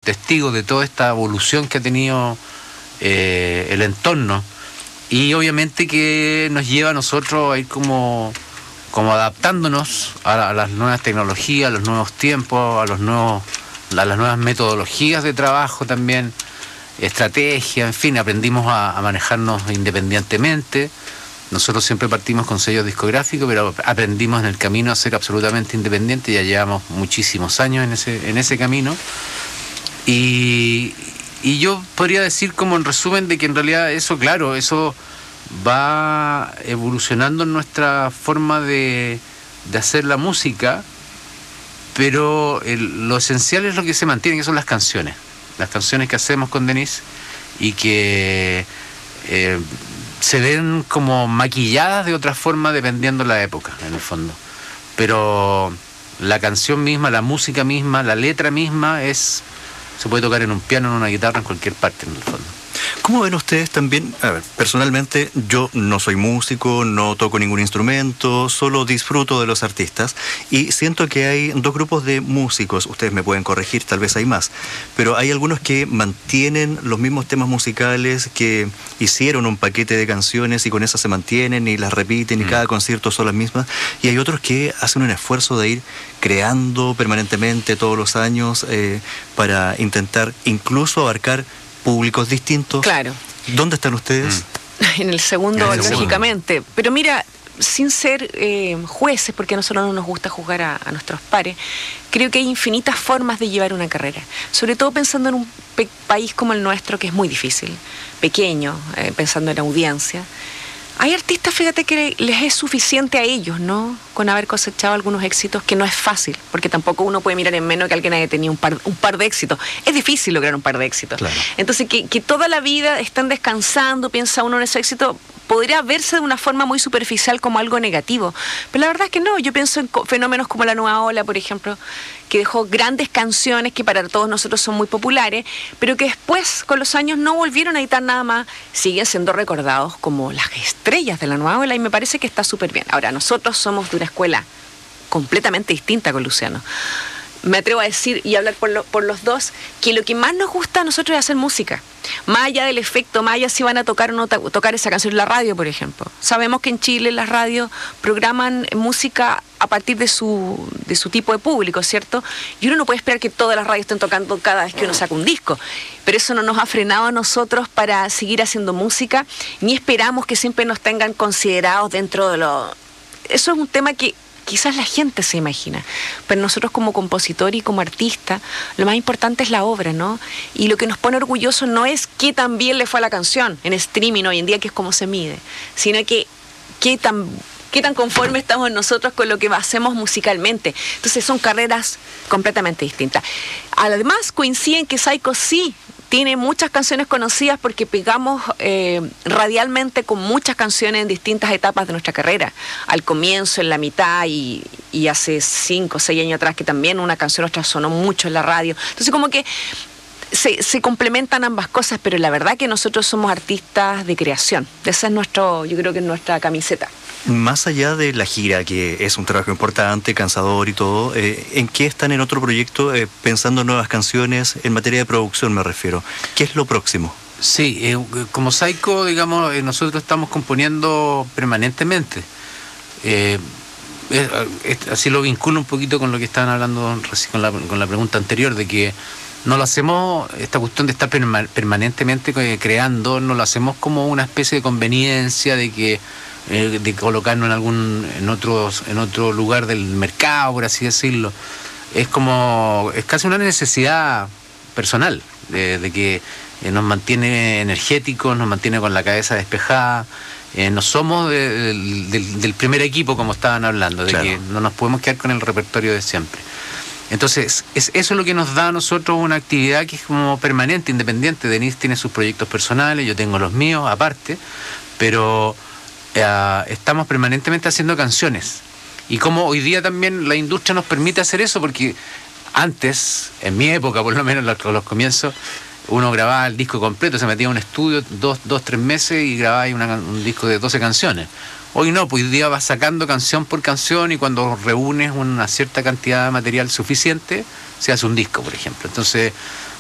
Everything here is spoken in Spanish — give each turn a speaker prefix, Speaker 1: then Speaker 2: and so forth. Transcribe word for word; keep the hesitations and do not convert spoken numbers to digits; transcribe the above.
Speaker 1: testigos de toda esta evolución que ha tenido eh, el entorno, y obviamente que nos lleva a nosotros a ir como, como adaptándonos a, a las nuevas tecnologías, a los nuevos tiempos, a, los nuevos, a las nuevas metodologías de trabajo también, estrategia, en fin, aprendimos a, a manejarnos independientemente. Nosotros siempre partimos con sellos discográficos, pero aprendimos en el camino a ser absolutamente independientes. Ya llevamos muchísimos años en ese, en ese camino. Y, y yo podría decir como en resumen de que en realidad eso, claro, eso va evolucionando en nuestra forma de, de hacer la música, pero el, lo esencial es lo que se mantiene, que son las canciones. Las canciones que hacemos con Denise y que... Eh, se ven como maquilladas de otra forma dependiendo de la época, en el fondo. Pero la canción misma, la música misma, la letra misma, es se puede tocar en un piano, en una guitarra, en cualquier parte, en el fondo.
Speaker 2: ¿Cómo ven ustedes también? A ver, personalmente yo no soy músico, no toco ningún instrumento, solo disfruto de los artistas y siento que hay dos grupos de músicos, ustedes me pueden corregir, tal vez hay más, pero hay algunos que mantienen los mismos temas musicales, que hicieron un paquete de canciones y con esas se mantienen y las repiten y mm. cada concierto son las mismas, y hay otros que hacen un esfuerzo de ir creando permanentemente todos los años eh, para intentar incluso abarcar públicos distintos.
Speaker 3: Claro.
Speaker 2: ¿Dónde están ustedes?
Speaker 3: Mm. En el segundo,
Speaker 1: en el
Speaker 3: lógicamente.
Speaker 1: segundo.
Speaker 3: Pero mira, sin ser eh, jueces, porque a nosotros no nos gusta juzgar a, a nuestros pares, creo que hay infinitas formas de llevar una carrera. Sobre todo pensando en un país como el nuestro, que es muy difícil, pequeño, eh, pensando en audiencia. Hay artistas, fíjate, que les es suficiente a ellos, ¿no? Con haber cosechado algunos éxitos, que no es fácil, porque tampoco uno puede mirar en menos que alguien haya tenido un par, un par de éxitos. Es difícil lograr un par de éxitos. Claro. Entonces, que, que toda la vida están descansando, piensa uno en ese éxito, podría verse de una forma muy superficial como algo negativo. Pero la verdad es que no. Yo pienso en fenómenos como La Nueva Ola, por ejemplo, que dejó grandes canciones que para todos nosotros son muy populares, pero que después, con los años, no volvieron a editar nada más. Siguen siendo recordados como las estrellas de La Nueva Ola y me parece que está súper bien. Ahora, nosotros somos de una escuela completamente distinta con Luciano. Me atrevo a decir y hablar por, lo, por los dos, que lo que más nos gusta a nosotros es hacer música. Más allá del efecto, más allá si van a tocar o no to- tocar esa canción en la radio, por ejemplo. Sabemos que en Chile las radios programan música a partir de su, de su tipo de público, ¿cierto? Y uno no puede esperar que todas las radios estén tocando cada vez que uno saca un disco. Pero eso no nos ha frenado a nosotros para seguir haciendo música, ni esperamos que siempre nos tengan considerados dentro de lo... Eso es un tema que quizás la gente se imagina, pero nosotros como compositor y como artista, lo más importante es la obra, ¿no? Y lo que nos pone orgullosos no es qué tan bien le fue a la canción en streaming hoy en día, que es como se mide, sino que qué tan, qué tan conforme estamos nosotros con lo que hacemos musicalmente. Entonces son carreras completamente distintas. Además coinciden que Saiko sí tiene muchas canciones conocidas porque pegamos eh, radialmente con muchas canciones en distintas etapas de nuestra carrera. Al comienzo, en la mitad y, y hace cinco o seis años atrás que también una canción nuestra sonó mucho en la radio. Entonces como que se, se complementan ambas cosas, pero la verdad que nosotros somos artistas de creación. Esa es nuestro, yo creo que es nuestra camiseta.
Speaker 2: Más allá de la gira, que es un trabajo importante, cansador y todo, eh, ¿en qué están en otro proyecto eh, pensando en nuevas canciones? En materia de producción me refiero. ¿Qué es lo próximo?
Speaker 1: Sí, eh, como Saiko, digamos, eh, nosotros estamos componiendo permanentemente. Eh, eh, eh, así lo vinculo un poquito con lo que estaban hablando con la, con la pregunta anterior, de que no lo hacemos, esta cuestión de estar perma- permanentemente creando, no lo hacemos como una especie de conveniencia de que eh, de colocarnos en algún en otros en otro lugar del mercado, por así decirlo. Es como es casi una necesidad personal de, de que eh, nos mantiene energéticos, nos mantiene con la cabeza despejada. Eh, no somos de, de, del, del primer equipo, como estaban hablando, de claro. que no nos podemos quedar con el repertorio de siempre. Entonces, es, eso es lo que nos da a nosotros una actividad que es como permanente, independiente. Denise tiene sus proyectos personales, yo tengo los míos aparte, pero eh, estamos permanentemente haciendo canciones. Y como hoy día también la industria nos permite hacer eso, porque antes, en mi época por lo menos, los, los comienzos, uno grababa el disco completo, se metía a un estudio dos, dos tres meses y grababa una, un disco de doce canciones. Hoy no, pues hoy día vas sacando canción por canción y cuando reúnes una cierta cantidad de material suficiente, se hace un disco, por ejemplo. Entonces,